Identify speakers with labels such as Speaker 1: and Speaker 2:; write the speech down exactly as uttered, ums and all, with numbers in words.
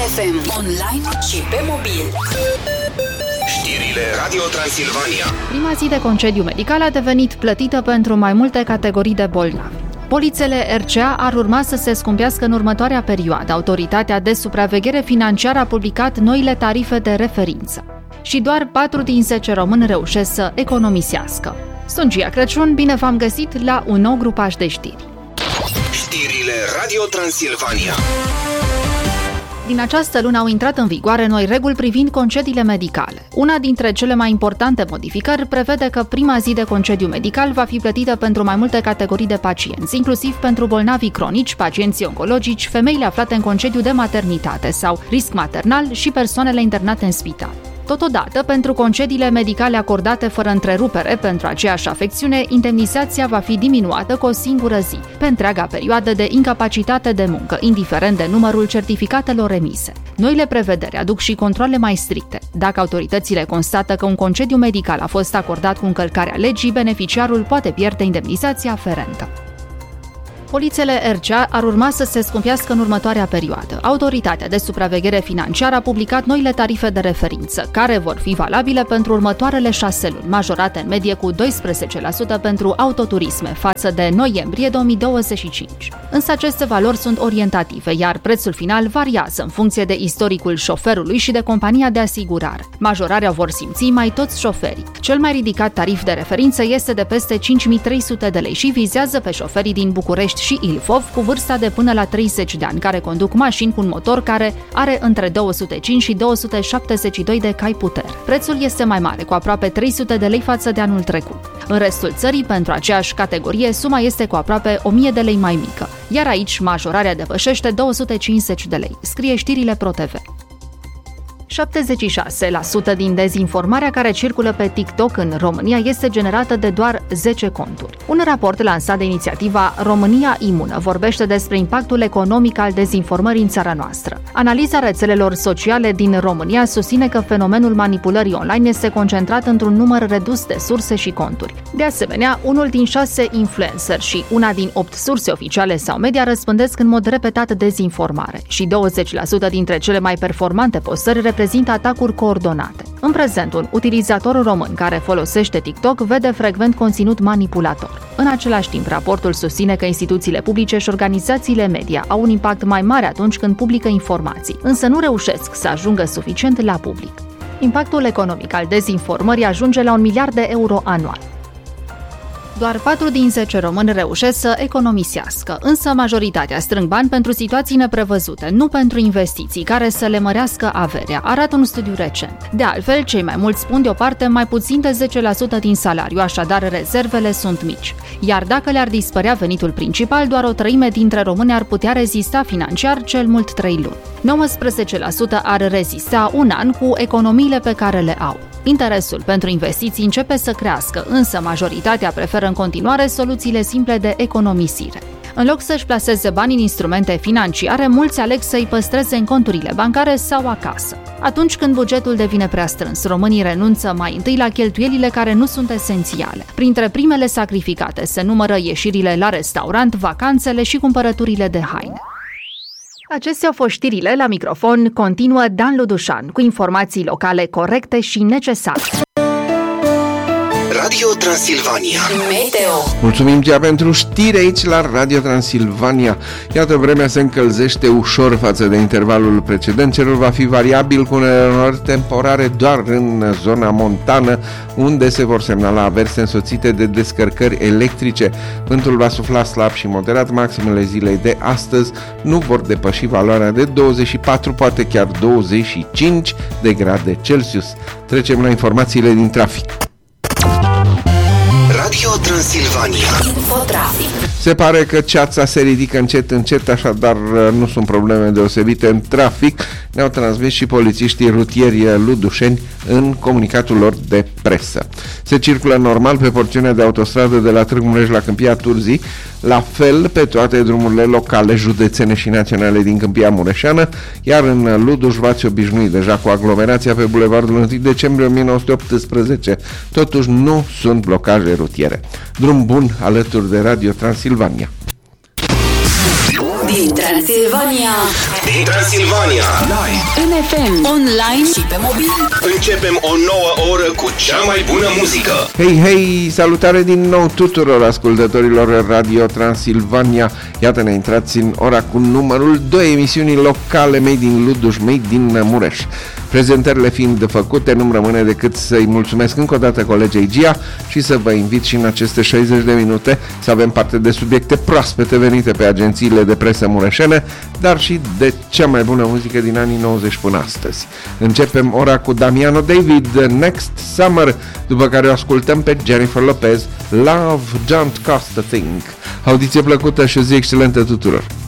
Speaker 1: F M, online și pe mobil.
Speaker 2: Știrile Radio Transilvania.
Speaker 3: Prima zi de concediu medical a devenit plătită pentru mai multe categorii de bolnavi. Polițele R C A ar urma să se scumpească în următoarea perioadă. Autoritatea de supraveghere financiară a publicat noile tarife de referință. Și doar patru din zece români reușesc să economisească. Sunt Gia Crăciun, bine v-am găsit la un nou grupaj de știri.
Speaker 2: Știrile Radio Transilvania.
Speaker 3: Din această lună au intrat în vigoare noi reguli privind concediile medicale. Una dintre cele mai importante modificări prevede că prima zi de concediu medical va fi plătită pentru mai multe categorii de pacienți, inclusiv pentru bolnavii cronici, pacienții oncologici, femeile aflate în concediu de maternitate sau risc maternal și persoanele internate în spital. Totodată, pentru concediile medicale acordate fără întrerupere pentru aceeași afecțiune, indemnizația va fi diminuată cu o singură zi, pe întreaga perioadă de incapacitate de muncă, indiferent de numărul certificatelor emise. Noile prevederi aduc și controale mai stricte. Dacă autoritățile constată că un concediu medical a fost acordat cu încălcarea legii, beneficiarul poate pierde indemnizația aferentă. Polițele R C A ar urma să se scumpească în următoarea perioadă. Autoritatea de supraveghere financiară a publicat noile tarife de referință, care vor fi valabile pentru următoarele șase luni, majorate în medie cu doisprezece la sută pentru autoturisme, față de noiembrie două mii douăzeci și cinci. Însă aceste valori sunt orientative, iar prețul final variază în funcție de istoricul șoferului și de compania de asigurare. Majorarea vor simți mai toți șoferii. Cel mai ridicat tarif de referință este de peste cinci mii trei sute de lei și vizează pe șoferii din București și Ilfov cu vârsta de până la treizeci de ani, care conduc mașini cu un motor care are între două sute cinci și două sute șaptezeci și doi de cai putere. Prețul este mai mare, cu aproape trei sute de lei față de anul trecut. În restul țării, pentru aceeași categorie, suma este cu aproape o mie de lei mai mică, iar aici majorarea depășește două sute cincizeci de lei, scrie știrile Pro T V. șaptezeci și șase la sută din dezinformarea care circulă pe TikTok în România este generată de doar zece conturi. Un raport lansat de inițiativa România Imună vorbește despre impactul economic al dezinformării în țara noastră. Analiza rețelelor sociale din România susține că fenomenul manipulării online este concentrat într-un număr redus de surse și conturi. De asemenea, unul din șase influencer și una din opt surse oficiale sau media răspândesc în mod repetat dezinformare și douăzeci la sută dintre cele mai performante postări reprezintă atacuri coordonate. În prezent, un utilizator român care folosește TikTok vede frecvent conținut manipulator. În același timp, raportul susține că instituțiile publice și organizațiile media au un impact mai mare atunci când publică informații, însă nu reușesc să ajungă suficient la public. Impactul economic al dezinformării ajunge la un miliard de euro anual. Doar patru din zece români reușesc să economisească, însă majoritatea strâng bani pentru situații neprevăzute, nu pentru investiții care să le mărească averea, arată un studiu recent. De altfel, cei mai mulți pun deoparte mai puțin de zece la sută din salariu, așadar rezervele sunt mici. Iar dacă le-ar dispărea venitul principal, doar o treime dintre români ar putea rezista financiar cel mult trei luni. nouăsprezece la sută ar rezista un an cu economiile pe care le au. Interesul pentru investiții începe să crească, însă majoritatea preferă în continuare soluțiile simple de economisire. În loc să-și plaseze bani în instrumente financiare, mulți aleg să-i păstreze în conturile bancare sau acasă. Atunci când bugetul devine prea strâns, românii renunță mai întâi la cheltuielile care nu sunt esențiale. Printre primele sacrificate se numără ieșirile la restaurant, vacanțele și cumpărăturile de haine. Acestea au fost știrile. La microfon continuă Dan Ludușan cu informații locale corecte și necesare.
Speaker 2: Radio Transilvania.
Speaker 1: Meteo.
Speaker 4: Mulțumim, Gia, pentru știri aici la Radio Transilvania. Iată, vremea se încălzește ușor față de intervalul precedent. Cerul va fi variabil cu unele temporare doar în zona montană, unde se vor semnala averse însoțite de descărcări electrice. Vântul va sufla slab și moderat. Maximele zilei de astăzi nu vor depăși valoarea de douăzeci și patru, poate chiar douăzeci și cinci de grade Celsius. Trecem la informațiile din trafic.
Speaker 2: Radio Transilvania.
Speaker 1: Infotrafic.
Speaker 4: Se pare că ceața se ridică încet, încet, așadar nu sunt probleme deosebite în trafic. Ne-au transmis și polițiștii rutieri ludușeni în comunicatul lor de presă. Se circulă normal pe porțiunea de autostradă de la Târgu Mureș la Câmpia Turzii, la fel pe toate drumurile locale, județene și naționale din Câmpia Mureșeană, iar în Luduș v-ați obișnuit deja cu aglomerația pe bulevardul unu decembrie o mie nouă sute optsprezece. Totuși nu sunt blocaje rutiere. Drum bun alături de Radio Transilvania.
Speaker 1: Din Transilvania.
Speaker 2: Din Transilvania. Live.
Speaker 1: În F M. Online și pe mobil.
Speaker 2: Începem o nouă oră cu cea mai bună muzică.
Speaker 4: Hei, hei, salutare din nou tuturor ascultătorilor Radio Transilvania. Iată, ne intrați în ora cu numărul doi, emisiunii locale Made in Luduș, Made din Mureș. Prezentările fiind făcute, nu-mi rămâne decât să-i mulțumesc încă o dată colegei Gia și să vă invit și în aceste șaizeci de minute să avem parte de subiecte proaspete venite pe agențiile de presă mureșene, dar și de cea mai bună muzică din anii nouăzeci până astăzi. Începem ora cu Damiano David, Next Summer, după care o ascultăm pe Jennifer Lopez, Love Don't Cost a Thing. Audiție plăcută și o zi excelentă tuturor!